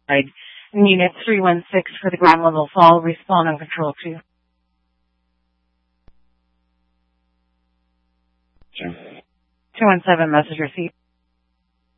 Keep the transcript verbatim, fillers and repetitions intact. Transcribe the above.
And Unit three one six for the ground level fall, respawn on Control two. two one seven, message received.